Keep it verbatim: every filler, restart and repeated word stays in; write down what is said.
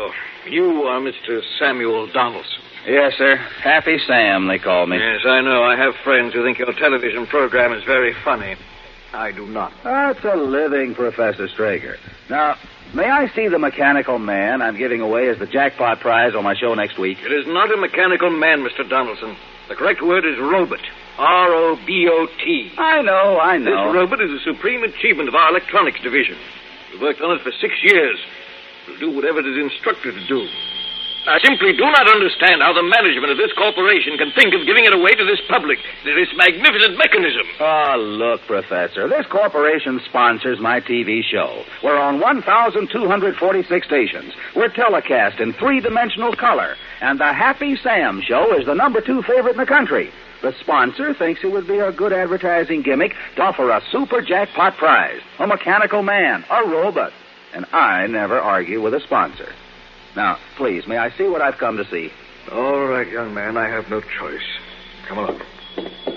So, you are Mister Samuel Donaldson. Yes, sir. Happy Sam, they call me. Yes, I know. I have friends who think your television program is very funny. I do not. That's a living, Professor Strager. Now, may I see the mechanical man I'm giving away as the jackpot prize on my show next week? It is not a mechanical man, Mister Donaldson. The correct word is robot. R O B O T. I know, I know. This robot is a supreme achievement of our electronics division. We've worked on it for six years. We'll do whatever it is instructed to do. I simply do not understand how the management of this corporation can think of giving it away to this public, to this magnificent mechanism. Oh, look, Professor, this corporation sponsors my T V show. We're on one thousand two hundred forty-six stations. We're telecast in three-dimensional color. And the Happy Sam show is the number two favorite in the country. The sponsor thinks it would be a good advertising gimmick to offer a super jackpot prize, a mechanical man, a robot. And I never argue with a sponsor. Now, please, may I see what I've come to see? All right, young man, I have no choice. Come along.